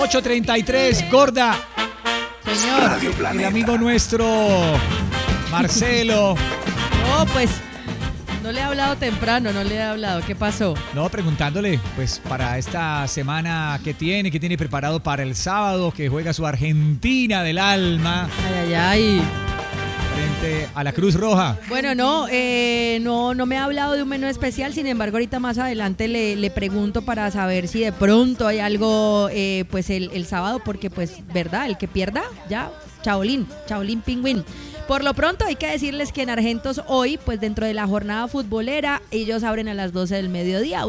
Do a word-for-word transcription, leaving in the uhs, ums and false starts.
ocho treinta y tres, gorda. Señor. Radio Planeta. El amigo nuestro, Marcelo. No, pues, no le he hablado temprano, no le he hablado. ¿Qué pasó? No, preguntándole, pues, para esta semana que tiene, que tiene preparado para el sábado, que juega su Argentina del alma Ay, ay, ay. frente a la Cruz Roja. Bueno, no, eh, no, no me ha hablado de un menú especial, sin embargo, ahorita más adelante le, le pregunto para saber si de pronto hay algo, eh, pues, el, el sábado, porque, pues, ¿verdad? El que pierda, ya, chaolín, chaolín pingüín. Por lo pronto hay que decirles que en Argentos hoy, pues dentro de la jornada futbolera, ellos abren a las doce del mediodía.